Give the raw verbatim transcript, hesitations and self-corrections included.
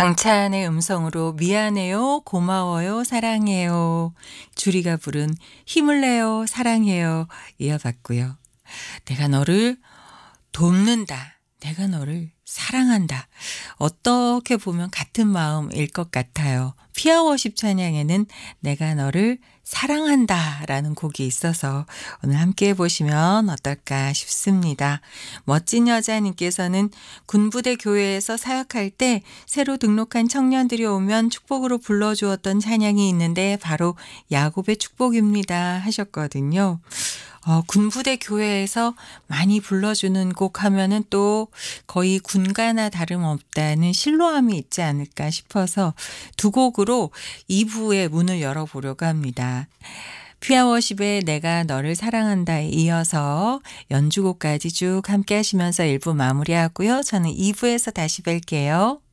강찬의 음성으로 미안해요, 고마워요, 사랑해요. 주리가 부른 힘을 내요, 사랑해요 이어봤고요. 내가 너를 돕는다. 내가 너를 사랑한다. 어떻게 보면 같은 마음일 것 같아요. 피아워십 찬양에는 내가 너를 사랑한다 라는 곡이 있어서 오늘 함께 해보시면 어떨까 싶습니다. 멋진 여자님께서는 군부대 교회에서 사역할 때 새로 등록한 청년들이 오면 축복으로 불러주었던 찬양이 있는데 바로 야곱의 축복입니다 하셨거든요. 어, 군부대 교회에서 많이 불러주는 곡 하면은 또 거의 군가나 다름없다는 신로함이 있지 않을까 싶어서 두 곡으로 이 부의 문을 열어보려고 합니다. 피아워십의 내가 너를 사랑한다에 이어서 연주곡까지 쭉 함께 하시면서 일 부 마무리하고요. 저는 이 부에서 다시 뵐게요.